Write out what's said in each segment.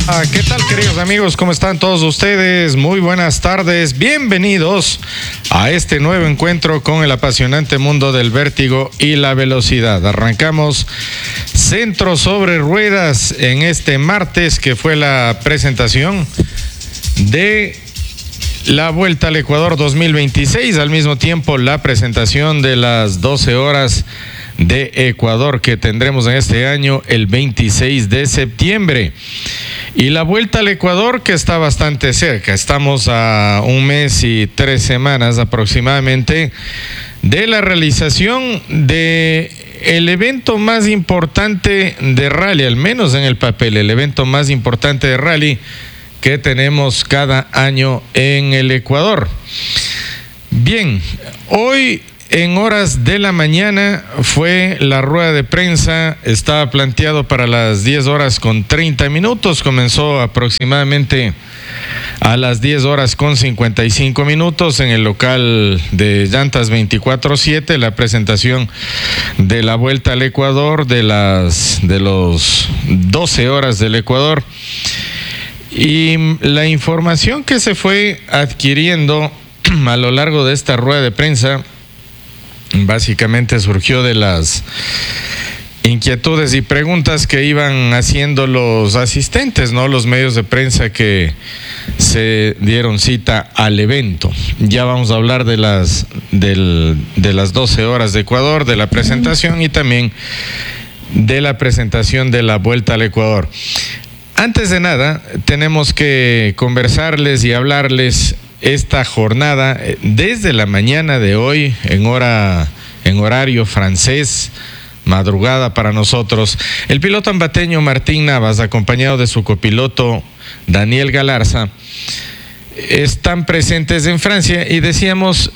¿Qué tal, queridos amigos? ¿Cómo están todos ustedes? Muy buenas tardes. Bienvenidos a este nuevo encuentro con el apasionante mundo del vértigo y la velocidad. Arrancamos Centro sobre Ruedas en este martes, que fue la presentación de la Vuelta al Ecuador 2026. Al mismo tiempo, la presentación de las 12 horas de Ecuador que tendremos en este año el 26 de septiembre. Y la Vuelta al Ecuador, que está bastante cerca. Estamos a un mes y 3 semanas aproximadamente de la realización de el evento más importante de rally, al menos en el papel, el evento más importante de rally que tenemos cada año en el Ecuador. Bien, hoy en horas de la mañana fue la rueda de prensa. Estaba planteado para las 10 horas con 30 minutos. Comenzó aproximadamente a las 10 horas con 55 minutos en el local de Llantas 24/7, la presentación de la Vuelta al Ecuador de los 12 horas del Ecuador. Y la información que se fue adquiriendo a lo largo de esta rueda de prensa básicamente surgió de las inquietudes y preguntas que iban haciendo los asistentes, ¿no? Los medios de prensa que se dieron cita al evento. Ya vamos a hablar de las 12 horas de Ecuador, de la presentación y también de la presentación de la Vuelta al Ecuador. Antes de nada, tenemos que conversarles y hablarles esta jornada desde la mañana de hoy en horario francés, madrugada para nosotros. El piloto ambateño Martín Navas, acompañado de su copiloto Daniel Galarza, están presentes en Francia y decíamos,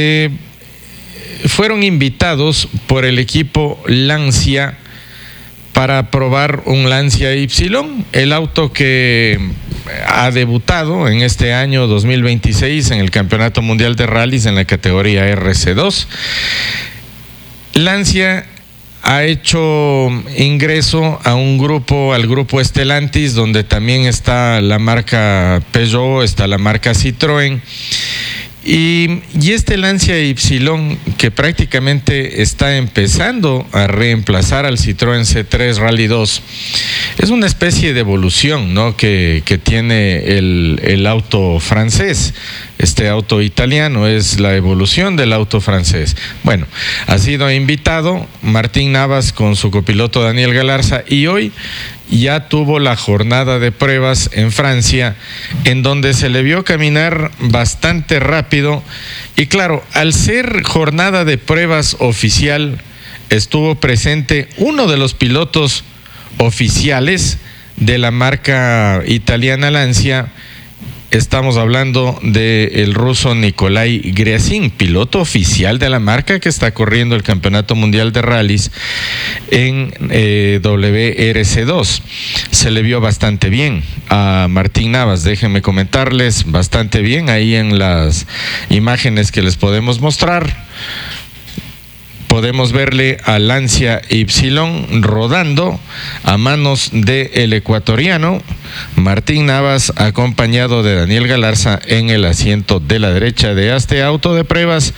fueron invitados por el equipo Lancia para probar un Lancia Y, el auto que ha debutado en este año 2026 en el Campeonato Mundial de Rallys en la categoría RC2. Lancia ha hecho ingreso a al grupo Stellantis, donde también está la marca Peugeot, está la marca Citroën. Y este Lancia Y, que prácticamente está empezando a reemplazar al Citroën C3 Rally 2, es una especie de evolución, ¿no?, que tiene el auto francés. Este auto italiano es la evolución del auto francés. Bueno, ha sido invitado Martín Navas con su copiloto Daniel Galarza y hoy ya tuvo la jornada de pruebas en Francia, en donde se le vio caminar bastante rápido. Y claro, al ser jornada de pruebas oficial, estuvo presente uno de los pilotos oficiales de la marca italiana Lancia. Estamos hablando del ruso Nikolai Griasin, piloto oficial de la marca que está corriendo el Campeonato Mundial de Rallys en WRC2. Se le vio bastante bien a Martín Navas, déjenme comentarles, bastante bien ahí en las imágenes que les podemos mostrar. Podemos verle a Lancia Y rodando a manos del ecuatoriano Martín Navas, acompañado de Daniel Galarza en el asiento de la derecha de este auto de pruebas,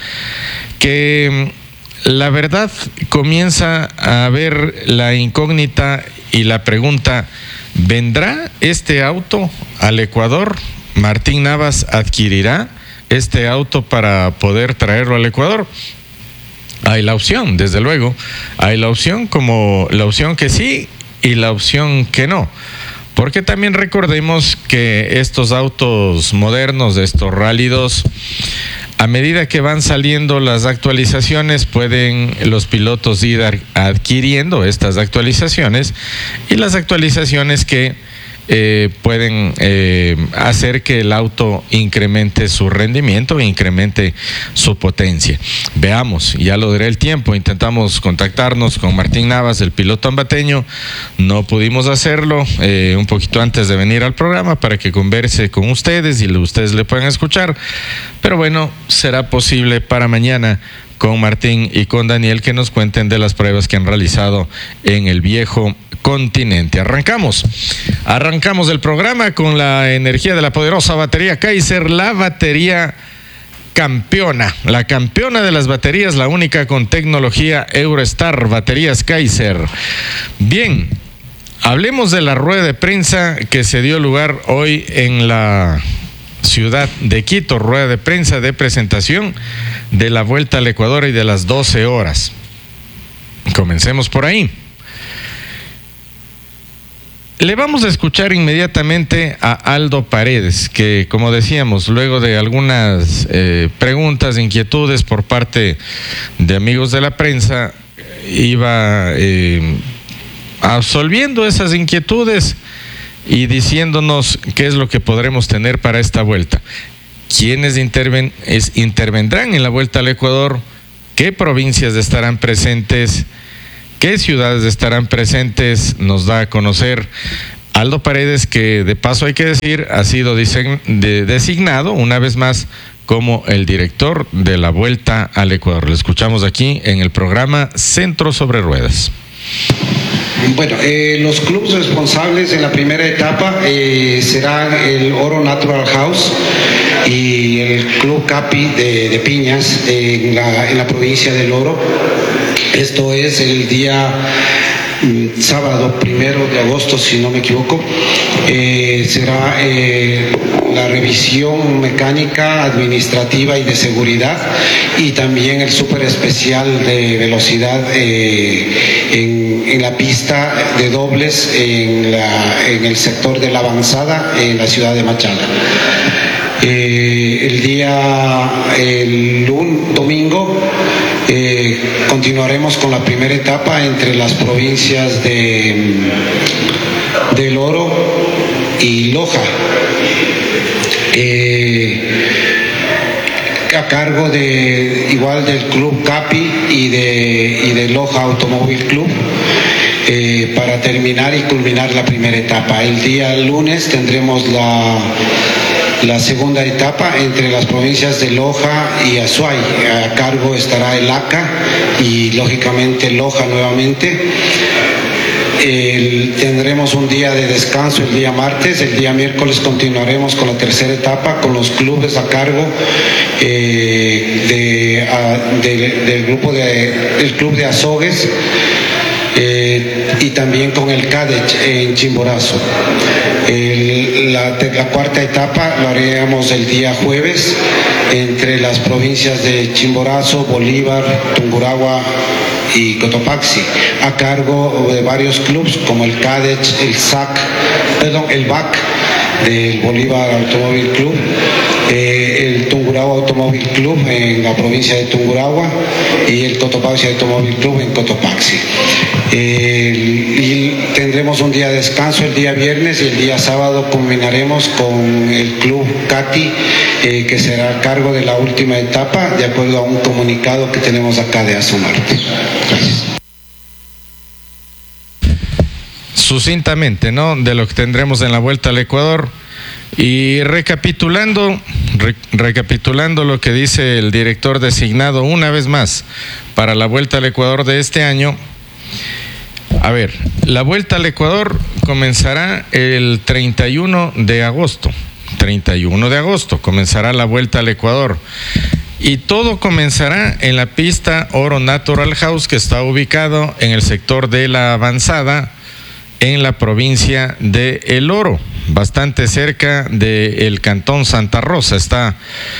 que la verdad comienza a ver la incógnita y la pregunta: ¿vendrá este auto al Ecuador? ¿Martín Navas adquirirá este auto para poder traerlo al Ecuador? Hay la opción, desde luego, hay la opción como la opción que sí y la opción que no, porque también recordemos que estos autos modernos, estos Rally 2, a medida que van saliendo las actualizaciones, pueden los pilotos ir adquiriendo estas actualizaciones, y las actualizaciones que pueden hacer que el auto incremente su rendimiento e incremente su potencia. Veamos, ya lo dirá el tiempo. Intentamos contactarnos con Martín Navas, el piloto ambateño, no pudimos hacerlo un poquito antes de venir al programa para que converse con ustedes y ustedes le puedan escuchar, pero bueno, será posible para mañana con Martín y con Daniel que nos cuenten de las pruebas que han realizado en el viejo continente. Arrancamos. Arrancamos el programa con la energía de la poderosa batería Kaiser, la batería campeona, la campeona de las baterías, la única con tecnología Eurostar, baterías Kaiser. Bien, hablemos de la rueda de prensa que se dio lugar hoy en la ciudad de Quito, rueda de prensa de presentación de la Vuelta al Ecuador y de las 12 horas. Comencemos por ahí. Le vamos a escuchar inmediatamente a Aldo Paredes, que como decíamos, luego de algunas preguntas, inquietudes por parte de amigos de la prensa, iba absolviendo esas inquietudes y diciéndonos qué es lo que podremos tener para esta vuelta. ¿Quiénes intervendrán en la Vuelta al Ecuador? ¿Qué provincias estarán presentes? ¿Qué ciudades estarán presentes? Nos da a conocer Aldo Paredes, que de paso hay que decir, ha sido designado una vez más como el director de la Vuelta al Ecuador. Lo escuchamos aquí en el programa Centro sobre Ruedas. Bueno, los clubes responsables en la primera etapa serán el Oro Natural House y el Club Capi de Piñas en la provincia del Oro. Esto es el día sábado 1 de agosto, si no me equivoco. Será la revisión mecánica, administrativa y de seguridad, y también el súper especial de velocidad en la pista de dobles en el sector de la avanzada en la ciudad de Machala. El domingo continuaremos con la primera etapa entre las provincias del Oro y Loja, a cargo igual del Club Capi y de Loja Automóvil Club, para terminar y culminar la primera etapa. El día lunes tendremos la segunda etapa entre las provincias de Loja y Azuay. A cargo estará el ACA y lógicamente Loja nuevamente. Tendremos un día de descanso el día martes. El día miércoles continuaremos con la tercera etapa con los clubes a cargo del Club de Azogues, y también con el CADEC en Chimborazo. La cuarta etapa lo haremos el día jueves entre las provincias de Chimborazo, Bolívar, Tungurahua y Cotopaxi, a cargo de varios clubes como el CADEC, el BAC del Bolívar Automóvil Club, el Tungurahua Automóvil Club en la provincia de Tungurahua y el Cotopaxi Automóvil Club en Cotopaxi. Y tendremos un día de descanso el día viernes, y el día sábado culminaremos con el Club Cati, que será a cargo de la última etapa, de acuerdo a un comunicado que tenemos acá de Azonarte. Gracias. Sucintamente, ¿no?, de lo que tendremos en la Vuelta al Ecuador. Y recapitulando lo que dice el director designado una vez más para la Vuelta al Ecuador de este año. A ver, la Vuelta al Ecuador comenzará el 31 de agosto. 31 de agosto comenzará la Vuelta al Ecuador. Y todo comenzará en la pista Oro Natural House, que está ubicado en el sector de la Avanzada, en la provincia de El Oro, bastante cerca del cantón Santa Rosa. Está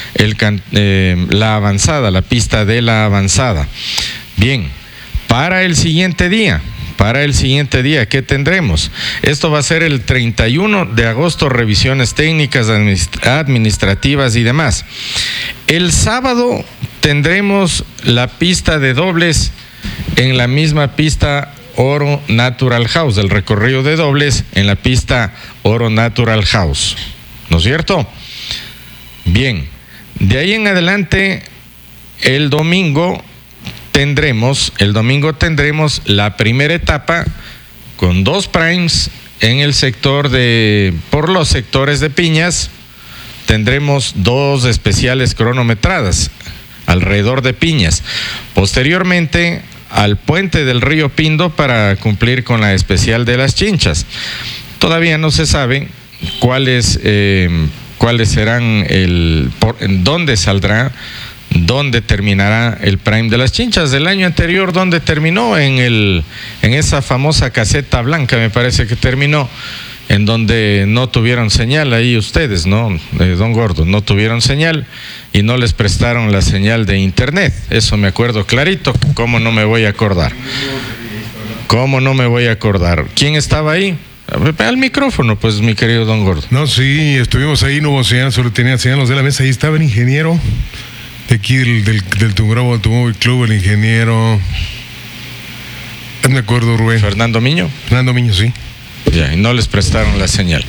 la Avanzada, la pista de la Avanzada. Bien, para el siguiente día, ¿qué tendremos? Esto va a ser el 31 de agosto, revisiones técnicas, administrativas y demás. El sábado tendremos la pista de dobles en la misma pista Oro Natural House, el recorrido de dobles en la pista Oro Natural House, ¿no es cierto? Bien, de ahí en adelante, el domingo tendremos la primera etapa con 2 primes en el sector por los sectores de Piñas. Tendremos 2 especiales cronometradas alrededor de Piñas. Posteriormente, al puente del río Pindo para cumplir con la especial de las Chinchas. Todavía no se sabe cuáles serán dónde saldrá, dónde terminará el Prime de las Chinchas. Del año anterior, ¿dónde terminó? En esa famosa caseta blanca, me parece que terminó, en donde no tuvieron señal ahí ustedes, ¿no? Don Gordo, no tuvieron señal y no les prestaron la señal de internet. Eso me acuerdo clarito. ¿Cómo no me voy a acordar? ¿Cómo no me voy a acordar? ¿Quién estaba ahí? Al micrófono, pues, mi querido Don Gordo. No, sí, estuvimos ahí, no hubo señal, solo tenía señal los de la mesa. Ahí estaba el ingeniero de aquí del Tungurahua Automóvil Club, el ingeniero... No me acuerdo, Rubén. ¿Fernando Miño? Fernando Miño, sí. Ya, y no les prestaron la señal.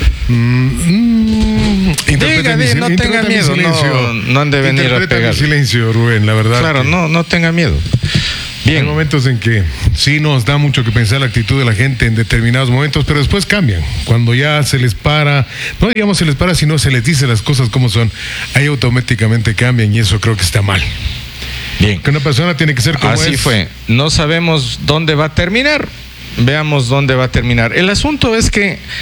Diga, no tenga miedo, no han de venir a pegar. Silencio, Rubén, la verdad. Claro, no tenga miedo. Bien. Hay momentos en que sí nos da mucho que pensar la actitud de la gente en determinados momentos, pero después cambian. Cuando ya se les para, no digamos se les para, sino se les dice las cosas como son, ahí automáticamente cambian y eso creo que está mal. Bien. Que una persona tiene que ser como así es. Fue. No sabemos dónde va a terminar. Veamos dónde va a terminar. El asunto es que